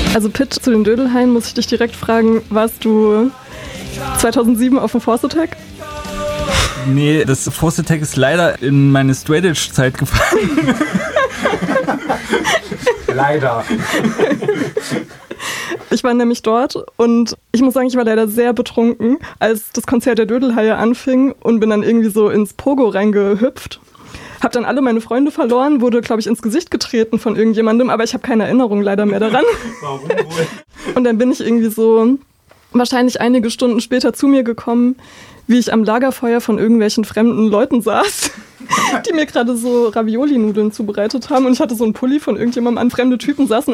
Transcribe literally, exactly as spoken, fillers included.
Also Pitch zu den Dödelhaien, muss ich dich direkt fragen, warst du zweitausendsieben auf dem Force Attack? Nee, das Force Attack ist leider in meine Straight Edge Zeit gefallen. Leider. Ich war nämlich dort und ich muss sagen, ich war leider sehr betrunken, als das Konzert der Dödelhaie anfing und bin dann irgendwie so ins Pogo reingehüpft. Hab dann alle meine Freunde verloren, wurde, glaube ich, ins Gesicht getreten von irgendjemandem, aber ich habe keine Erinnerung leider mehr daran. Warum wohl? Und dann bin ich irgendwie so wahrscheinlich einige Stunden später zu mir gekommen, wie ich am Lagerfeuer von irgendwelchen fremden Leuten saß, die mir gerade so Ravioli-Nudeln zubereitet haben. Und ich hatte so einen Pulli von irgendjemandem an, fremde Typen saßen